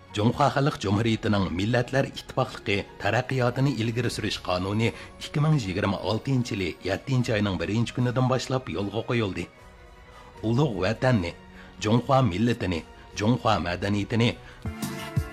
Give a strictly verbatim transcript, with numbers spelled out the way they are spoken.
Cumhuriyet Halk Cumhuriyetining Millatlar İttifaqlığı taraqqiyotini ilgari surish qonuni ikki ming yigirma oltinchi yili yettinchi oyning birinchi kunidan boshlab yo'lga qo'yildi. Ulug' vatanni, Cumhuriyet millatini, Cumhuriyet madaniyatini